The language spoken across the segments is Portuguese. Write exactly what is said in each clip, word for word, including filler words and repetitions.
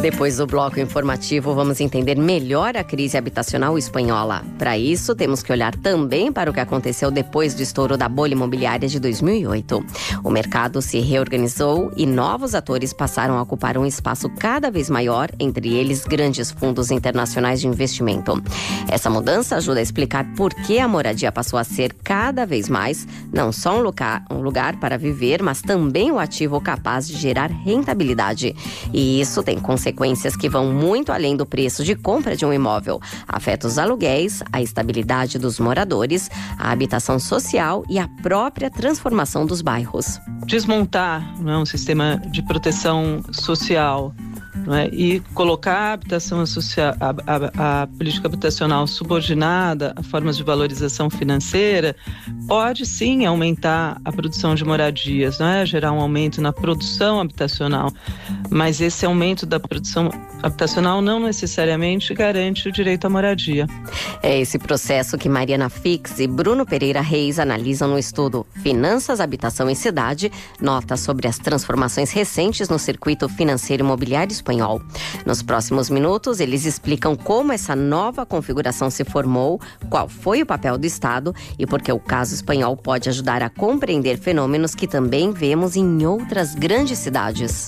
Depois do bloco informativo, vamos entender melhor a crise habitacional espanhola. Para isso, temos que olhar também para o que aconteceu depois do estouro da bolha imobiliária de dois mil e oito. O mercado se reorganizou e novos atores passaram a ocupar um espaço cada vez maior, entre eles grandes fundos internacionais de investimento. Essa mudança ajuda a explicar por que a moradia passou a ser cada vez mais não só um lugar, um lugar para viver, mas também o ativo capaz de gerar rentabilidade. E isso tem consequências que vão muito além do preço de compra de um imóvel. Afeta os aluguéis, a estabilidade dos moradores, a habitação social e a própria transformação dos bairros. Desmontar, não é, um sistema de proteção social, não é, e colocar a habitação social, a, a, a política habitacional subordinada a formas de valorização financeira, pode sim aumentar a produção de moradias, não é, gerar um aumento na produção habitacional, mas esse aumento da produção habitacional não necessariamente garante o direito à moradia. É esse processo que Mariana Fix e Bruno Pereira Reis analisam no estudo Finanças, Habitação e Cidade, nota sobre as transformações recentes no circuito financeiro imobiliário espanhol. Nos próximos minutos, eles explicam como essa nova configuração se formou, qual foi o papel do Estado e por que o caso espanhol pode ajudar a compreender fenômenos que também vemos em outras grandes cidades.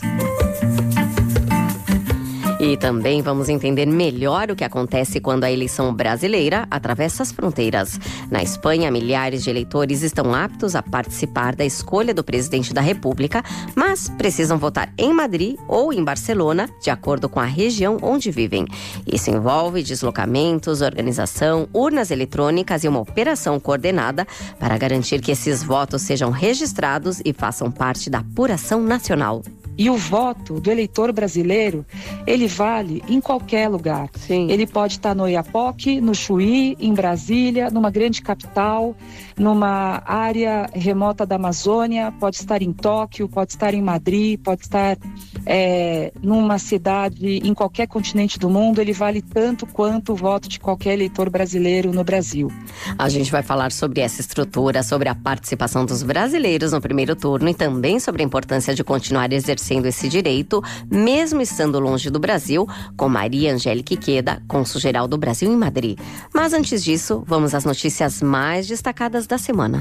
E também vamos entender melhor o que acontece quando a eleição brasileira atravessa as fronteiras. Na Espanha, milhares de eleitores estão aptos a participar da escolha do presidente da República, mas precisam votar em Madrid ou em Barcelona, de acordo com a região onde vivem. Isso envolve deslocamentos, organização, urnas eletrônicas e uma operação coordenada para garantir que esses votos sejam registrados e façam parte da apuração nacional. E o voto do eleitor brasileiro, ele vale em qualquer lugar. Sim. Ele pode estar no Oiapoque, no Chuí, em Brasília, numa grande capital, numa área remota da Amazônia, pode estar em Tóquio, pode estar em Madrid, pode estar é, numa cidade em qualquer continente do mundo. Ele vale tanto quanto o voto de qualquer eleitor brasileiro no Brasil. A gente vai falar sobre essa estrutura, sobre a participação dos brasileiros no primeiro turno e também sobre a importância de continuar exercendo sendo esse direito, mesmo estando longe do Brasil, com Maria Angélica Iqueda, cônsul-geral do Brasil em Madrid. Mas antes disso, vamos às notícias mais destacadas da semana.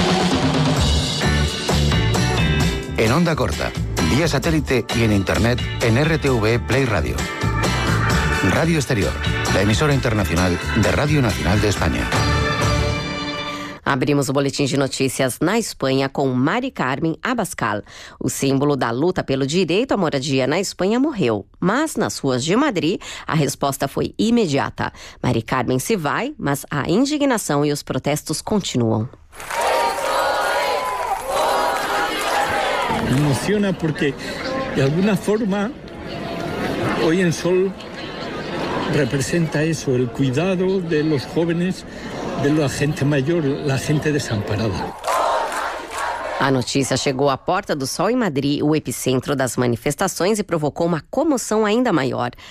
En onda corta, vía satélite y en internet en R T V Play Radio. Radio Exterior, la emisora internacional de Radio Nacional de España. Abrimos o boletim de notícias na Espanha com Mari Carmen Abascal. O símbolo da luta pelo direito à moradia na Espanha morreu, mas nas ruas de Madrid a resposta foi imediata. Mari Carmen se vai, mas a indignação e os protestos continuam. Me emociona porque, de alguna forma, hoy en Sol representa eso, el cuidado de los jóvenes, de la gente mayor, la gente desamparada. A notícia chegou à Porta do Sol em Madrid, o epicentro das manifestações, e provocou uma comoção ainda maior.